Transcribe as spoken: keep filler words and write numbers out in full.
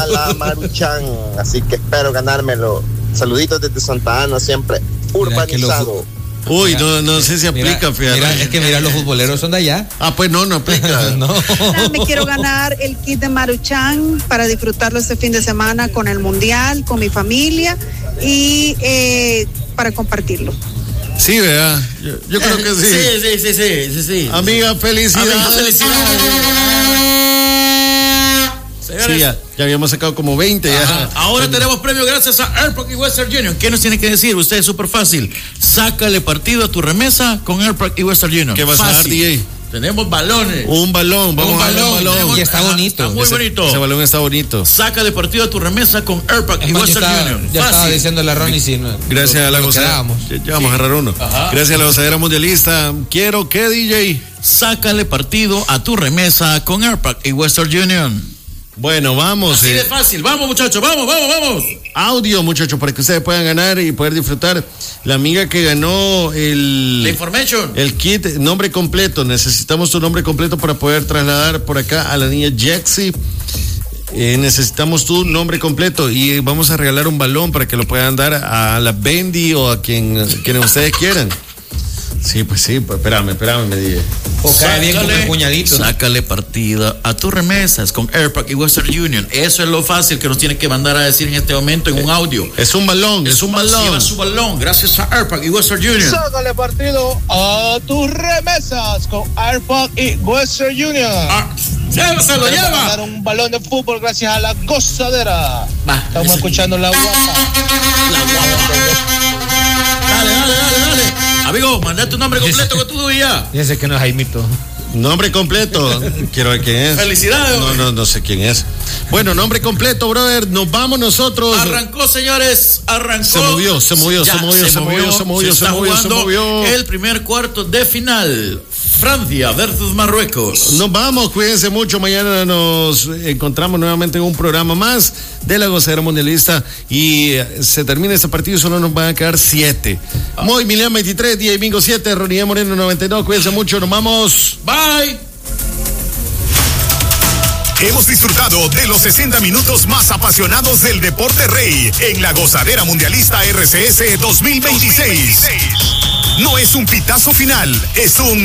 a la Maruchan, así que espero ganármelo. Saluditos desde Santa Ana, siempre urbanizado. Uy, mira, no, no sé si aplica, mira, fíjate. Mira, es que mira, los futboleros son de allá. Ah, pues no, no aplica. No. Me quiero ganar el kit de Maruchan para disfrutarlo este fin de semana con el Mundial, con mi familia y eh, para compartirlo. Sí, ¿verdad? Yo, yo creo que sí. Sí, sí, sí, sí, sí, sí. Amiga, felicidades. Amiga, felicidades. Sí, ya, ya habíamos sacado como veinte. Ya. Ahora tenemos premio gracias a Airpack y Western Union. ¿Qué nos tiene que decir? Usted es súper fácil. Sácale partido a tu remesa con Airpack y Western Union. ¿Qué vas fácil. a dar, D J? Tenemos balones. Un balón, vamos un a balón, un balón. tenemos, y está bonito. Está muy ese, bonito. Ese balón está bonito. Sácale partido a tu remesa con Airpack y Western ya Union. Ya fácil. estaba diciendo la Ronnie, si no. Gracias lo, a la lo gozadera. Ya, ya vamos sí. a agarrar uno. Ajá. Gracias a la gozadera mundialista. Quiero que, D J. Sácale partido a tu remesa con Airpack y Western Union. Bueno, vamos. Así eh. de fácil. Vamos, muchachos. Vamos, vamos, vamos. Audio, muchachos, para que ustedes puedan ganar y poder disfrutar. La amiga que ganó el... La information. El kit, nombre completo. Necesitamos tu nombre completo para poder trasladar por acá a la niña Jexy. Eh, necesitamos tu nombre completo y vamos a regalar un balón para que lo puedan dar a la Bendy o a quien, quien ustedes quieran. Sí, pues sí, pues espérame, espérame, me dije. O cae bien con el puñadito. Sácale partida a tus remesas con Airpack y Western Union. Eso es lo fácil que nos tiene que mandar a decir en este momento en un audio. Es un balón, es, es un balón. balón. Lleva su balón gracias a Airpack y Western Union. Sácale partido a tus remesas con Airpack y Western Union. Ah, ¡Se se lo lleva! Ganar un balón de fútbol gracias a la gozadera. Va, Estamos ese. escuchando la guapa. La guapa. Dale, dale, dale, dale. Amigo, manda tu nombre completo con tu día. Fíjense que no es Jaimito. Nombre completo. Quiero ver quién es. Felicidades. No, no, no sé quién es. Bueno, nombre completo, brother. Nos vamos nosotros. Arrancó, señores. Arrancó. Se movió, se movió, ya, se movió, se movió, se movió, se, se está movió, se movió. El primer cuarto de final. Francia versus Marruecos. Nos vamos, cuídense mucho. Mañana nos encontramos nuevamente en un programa más de la Gozadera Mundialista y se termina este partido, solo nos van a quedar siete. Ah. Moy Milian veintitrés, D J Mingo siete, Ronnie Moreno noventa y dos. Cuídense mucho, nos vamos. Bye. Hemos disfrutado de los sesenta minutos más apasionados del deporte rey en la Gozadera Mundialista R C S dos mil veintiséis. No es un pitazo final, es un